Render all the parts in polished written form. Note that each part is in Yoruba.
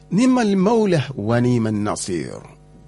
ni'mal mawla wa ni'man nasir.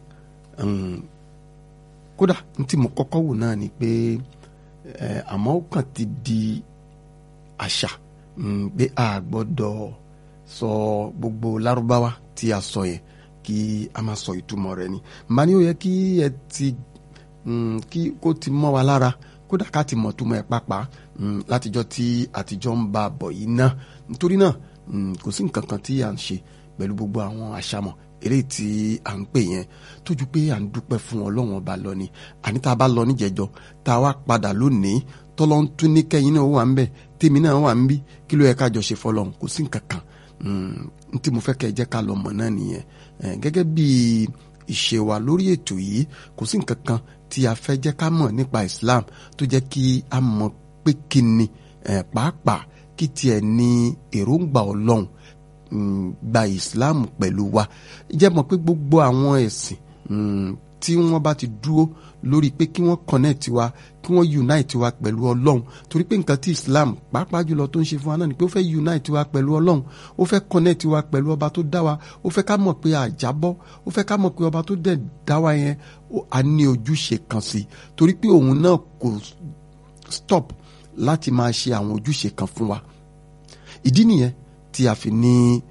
Kódà ntí mo kọ́kọ́ wò náà ni pé àmọ́ ó kàn ti di àṣà pé a gbọ́dọ̀ sọ gbogbo lárúbáwá tí a sọ yẹn kí a máa sọ ìtumọ̀ rẹ̀ ni. Màá ní ó yẹ kí ẹ ti kí kó ti mọ́ wa lára, kódà ká ti mọ̀ túmọ̀ ẹ̀ pàápàá látijọ́ tí àtijọ́ ń bá bọ̀ yìí náà. Nítorí náà kò sí nǹkan kan tí à ń ṣe pẹ̀lú gbogbo àwọn àṣàmọ̀ eré tí à ń pè yẹn tójú pé à ń dúpẹ́ fún Ọlọ́run ọba lọ ni. Àní tá a bá lọ níjẹ̀jọ́ tá a wá padà lónìí tọ́lọ́ ń tún ní kẹ́yìn náà wà ń bẹ̀ tèmi náà wà ń bí, kí ló yẹ ká jọ ṣe fọlọ́run? Kò sí nǹkan kan tí mo fẹ́ kẹ́ ẹ jẹ́ ká lọ mọ̀ náà nìyẹn. Gẹ́gẹ́ bí ìṣe wa lórí ètò yìí, kò sí nǹkan kan tí a fẹ́ jẹ́ ká mọ̀ nípa Islam tó jẹ́ kí a mọ̀ pé kí ni pàápàá kí tiẹ̀ ní èròǹgbà Ọlọ́run gba Islam pẹ̀lú wa. Jẹ́ mọ̀ pé gbogbo àwọn ẹ̀sìn tí wọ́n bá ti dúró lórí pé kí wọ́n connect wa, kí wọ́n unite wa pẹ̀lú Ọlọ́run, torí pé nǹkan tí Islam pàápàá jùlọ tó ń ṣe fún wa náà ni pé ó fẹ́ unite wa pẹ̀lú Ọlọ́run, ó fẹ́ connect wa pẹ̀lú ọba tó dá wa, ó fẹ́ ká mọ̀ pé àjábọ́, ó fẹ́ ká mọ̀ pé ọba tó dẹ̀ dá wa yẹn a ní ojúṣe kan sí, torí pé òun náà kò stop láti máa ṣe àwọn ojúṣe kan fún wa. Ìdí nìyẹn tí a fi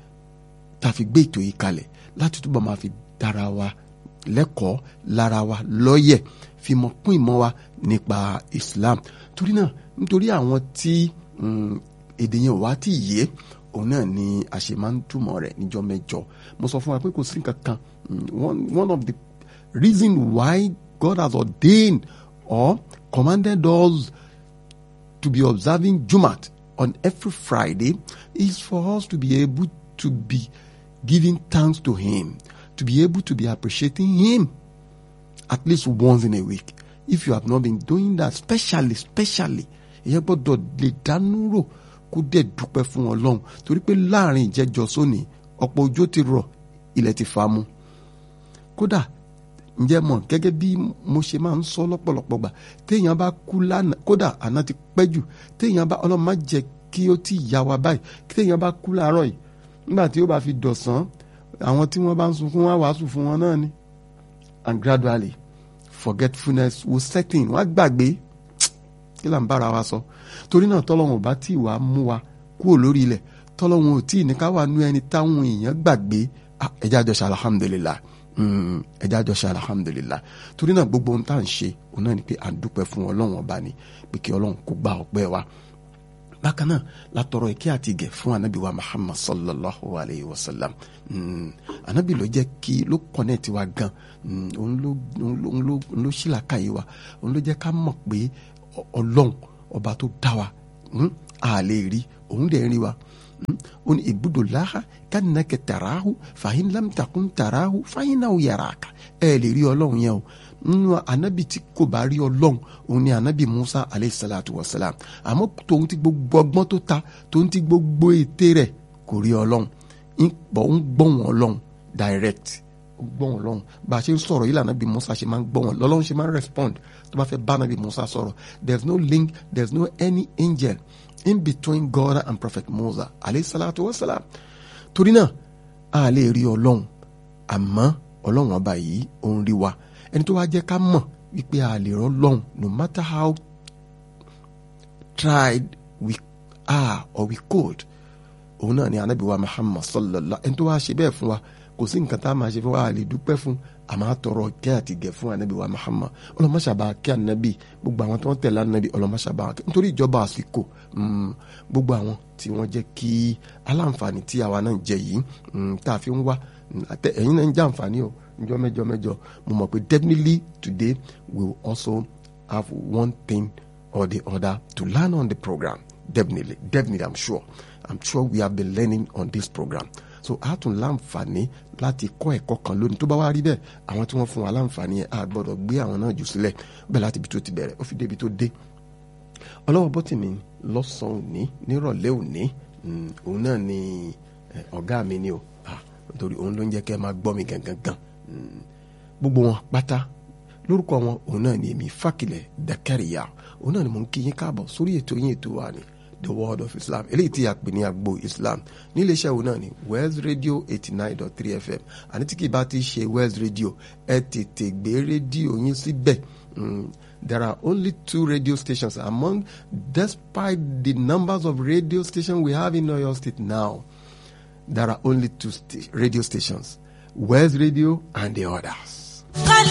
gbé ètò yìí kalẹ̀ láti túbọ̀ máa fi dára wa lẹ́kọ̀ọ́, lára wa lọ́yẹ̀, fi mọ̀ kún ìmọ̀ wa nípa Islam. Torí náà, nítorí àwọn tí èdè yẹn wá tí yé, òun náà ni a ṣe máa ń túmọ̀ rẹ̀ níjọ́ mẹ́jọ. Mo sọ fún wa pé kò sí nǹkan kan. One of the reason why God has ordained or commanded us to be observing Jumat on every Friday is for us to be able to be giving thanks to Him, to be able to be appreciating Him at least once in a week. If you have not been doing that, especially, ìyẹn gbọ́dọ̀ lè dánú rò kó dẹ̀ dúpẹ́ fún Ọlọ́run, torí pé láàrin ìjẹ́jọ́ sóní ọ̀pọ̀ òjò ti rọ̀, ilẹ̀ ti fa mu. Kódà ǹjẹ́ mọ̀, gẹ́gẹ́ bí mo ṣe máa ń sọ lọ́pọ̀lọpọ̀ gbà, téèyàn bá kú lánàá, kódà àná ti pẹ́ jù, téèyàn bá, Ọlọ́run má jẹ́ kí ó ti yà wá báyìí, téèyàn bá kú láàárọ̀ yìí, nígbà tí ó bá fi dọ̀sán, àwọn tí wọ́n bá ń sunkún wá wàásù fún wọn náà ni, and gradually forgetfulness will set in. Wọ́n á gbàgbé kí là ń bára wa sọ. Torí náà tọ́lọ́run ò bá tí ì wá mú wa kúrò lórí ilẹ̀, tọ́lọ́run ò tí ì ní ká wà nú ẹni táwọn èèyàn gbàgbé, ẹjá jọ ṣe alhamdulillah, ẹjá jọ ṣe alhamdulillah. Torí náà gbogbo ohun tá à ń ṣe òun náà ni pé à ń dúpẹ́ fún Ọlọ́run ọba ni, pé kí Ọlọ́run kó gba ọpẹ́ wa. Bákan náà látọrọ ìkẹ́ àti ìgẹ̀ fún anabi wa Muhammad sallallahu alayhi wa sallam. Anabi ló jẹ́ kí ló connect wa gan, òun ló ṣílàkàyè wa, òun ló jẹ́ ká mọ̀ pé Ọlọ́run ọba tó dá wa a lè rí, òun dẹ̀ rí wa. Ó ní ibudullaha kannaka tarahu fahin lam takun tarahu fahinahu yaraka. Ẹ lè rí Ọlọ́run yẹn o. Nínú anabi tí kò bá rí Ọlọ́run, òun ni anabi Musa alayhi salatu wa salam. Àmọ́ tòun ti gbogbo ọgbọ́n tó ta, tòun ti gbogbo ète rẹ̀, kò rí Ọlọ́run. Ń gbọ́ wọn Ọlọ́run direct, gbọ́ wọn Ọlọ́run. Bá a ṣe ń sọ̀rọ̀ yìí lànà bí Musa ṣe máa ń gbọ́ wọn, lọ́lọ́run ṣe máa ń respond tó bá fẹ́ bá anabi Musa sọ̀rọ̀. There's no link, there's no any angel in between God and Prophet Musa alayhi salatu wa salam. Torí náà a lè rí Ọlọ́run, àmọ́ Ọlọ́run ọba yìí ó ń rí wa. Ẹni tó wá jẹ́ ká mọ̀ wípé a lè rọ́ Ọlọ́run no matter how tried we are or we could, òun náà ni anabi wa Muhammad sallallahu. Ẹni tó wá ṣe bẹ́ẹ̀ fún wa, kò sí nǹkan tá a máa ṣe fún wa, a lè dúpẹ́ fún, a máa tọrọ kẹ́ àti gẹ̀ fún anabi wa Muhammad. Ọlọ́mọṣàbà kí anabi, gbogbo àwọn tó ń tẹ̀lé anabi, ọlọ́mọṣàbà kẹ́, nítorí ìjọba àsìkò, gbogbo àwọn tí wọ́n jẹ́ kí aláǹfààní tí àwa náà jẹ yìí tá a fi ń wá, ẹ̀yin náà ń jẹ àǹfààní o. Mẹ́jọ mo mọ̀ pé definitely today we will also have one thing or the other to learn on the program. Definitely I'm sure we have been learning on this program. So a tún láǹfààní láti kọ́ ẹ̀kọ́ kan lónìí. Tó bá wá rí bẹ́ẹ̀, àwọn tí wọ́n fún wa láǹfààní yẹn a gbọ́dọ̀ gbé àwọn náà jù sílẹ̀ bẹ́ẹ̀ láti ibi tó ti bẹ̀rẹ̀ ó fi débi tó dé. Ọlọ́wọ́ bọ́tìmí lọ́sàn-án òní nírọ̀lẹ́ òní, òun náà ni ọ̀gá mi ni o, nítorí òun ló ń jẹ́ kẹ́ ẹ máa gbọ́ mi gangan. Gbogbo wọn pátá lórúkọ wọn, òun náà ni èmi Fákilẹ̀ Dakariya, òun náà ni mò ń kí yín káàbọ̀ sórí ètò yín, ètò wa ni the world of Islam. Eléyìí tí a pè ní agbo Islam ní iléeṣẹ́ wo náà ni Wells Radio 89.3 FM. Àní tí kì bá ti ṣe Wells Radio, ẹ tètè gbé rédíò yín síbẹ̀. There are only 2 radio stations despite the numbers of radio stations we have in Oyo State now. There are only 2 radio stations, Wells Radio and the others.